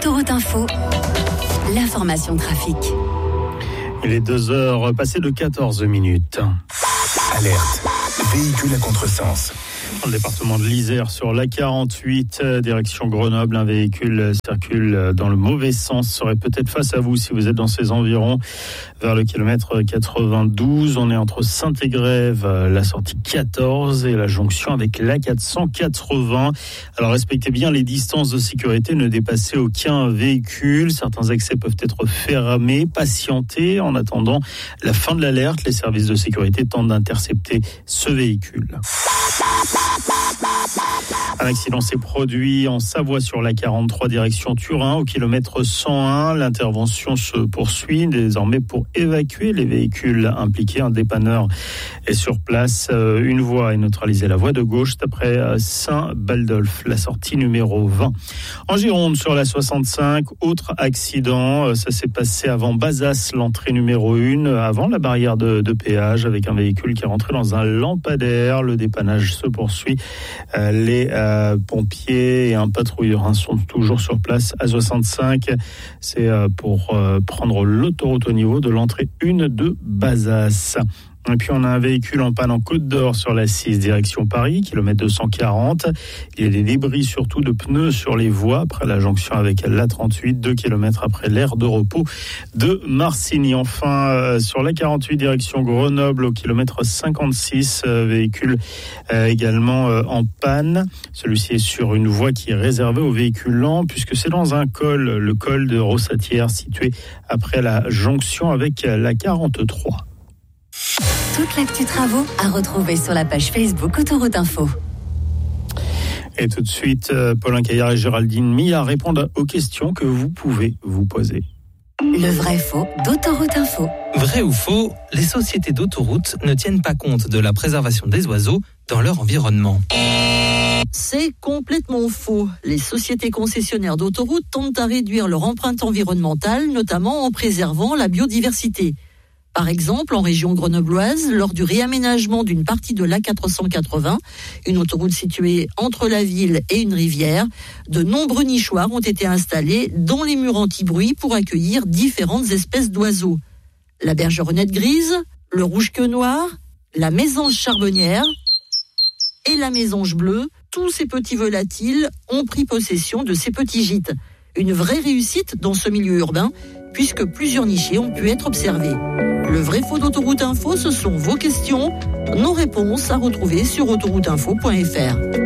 Autoroute Info, l'information trafic. Il est 2h passées de 14 minutes. Alerte, véhicule à contresens. Dans le département de l'Isère, sur l'A48, direction Grenoble, un véhicule circule dans le mauvais sens, serait peut-être face à vous si vous êtes dans ces environs, vers le kilomètre 92. On est entre Saint-Égrève, la sortie 14 et la jonction avec l'A480. Alors respectez bien les distances de sécurité, ne dépassez aucun véhicule. Certains accès peuvent être fermés, patientez. En attendant la fin de l'alerte, les services de sécurité tentent d'intercepter ce véhicule. Un accident s'est produit en Savoie sur la 43 direction Turin au kilomètre 101. L'intervention se poursuit désormais pour évacuer les véhicules impliqués. Un dépanneur est sur place. Une voie est neutralisée, la voie de gauche d'après Saint-Baldolphe, la sortie numéro 20. En Gironde sur la 65, autre accident. Ça s'est passé avant Bazas, l'entrée numéro 1, avant la barrière de péage avec un véhicule qui est rentré dans un lampadaire. Le dépannage se poursuit. Les pompiers et un patrouilleur sont toujours sur place à 65. C'est pour prendre l'autoroute au niveau de l'entrée 1 de Bazas. Et puis on a un véhicule en panne en Côte d'Or sur la 6 direction Paris, kilomètre 240. Il y a des débris surtout de pneus sur les voies après la jonction avec l'A38, 2 km après l'aire de repos de Marcigny. Enfin, sur la 48 direction Grenoble au kilomètre 56, véhicule également en panne. Celui-ci est sur une voie qui est réservée aux véhicules lents puisque c'est dans un col, le col de Rossatière situé après la jonction avec la 43. Toute l'actu travaux à retrouver sur la page Facebook Autoroute Info. Et tout de suite, Paulin Caillard et Géraldine Millard répondent aux questions que vous pouvez vous poser. Le vrai faux d'Autoroute Info. Vrai ou faux, les sociétés d'autoroutes ne tiennent pas compte de la préservation des oiseaux dans leur environnement. C'est complètement faux. Les sociétés concessionnaires d'autoroutes tentent à réduire leur empreinte environnementale, notamment en préservant la biodiversité. Par exemple, en région grenobloise, lors du réaménagement d'une partie de l'A480, une autoroute située entre la ville et une rivière, de nombreux nichoirs ont été installés dans les murs anti-bruit pour accueillir différentes espèces d'oiseaux. La bergeronnette grise, le rouge-queue noir, la mésange charbonnière et la mésange bleue, tous ces petits volatiles ont pris possession de ces petits gîtes. Une vraie réussite dans ce milieu urbain, puisque plusieurs nichés ont pu être observés. Le vrai faux d'Autoroute Info, ce sont vos questions, nos réponses à retrouver sur autorouteinfo.fr.